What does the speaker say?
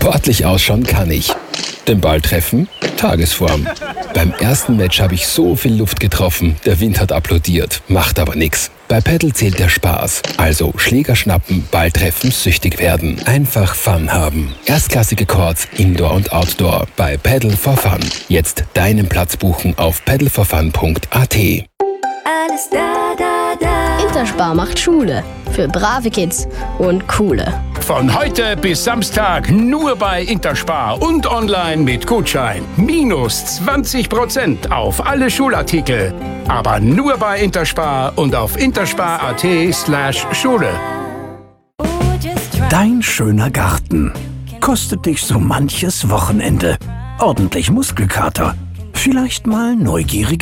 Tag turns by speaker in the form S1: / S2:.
S1: Sportlich ausschauen kann ich. Den Ball treffen? Tagesform. Beim ersten Match habe ich so viel Luft getroffen, der Wind hat applaudiert. Macht aber nix. Bei Paddle zählt der Spaß. Also Schläger schnappen, Ball treffen, süchtig werden. Einfach Fun haben. Erstklassige Courts, Indoor und Outdoor. Bei Paddle for Fun. Jetzt deinen Platz buchen auf paddleforfun.at.
S2: Alles da, da, da.
S3: Interspar macht Schule. Für brave Kids und coole.
S4: Von heute bis Samstag nur bei Interspar und online mit Gutschein. Minus 20% auf alle Schulartikel. Aber nur bei Interspar und auf interspar.at/Schule.
S5: Dein schöner Garten kostet dich so manches Wochenende. Ordentlich Muskelkater. Vielleicht mal neugierige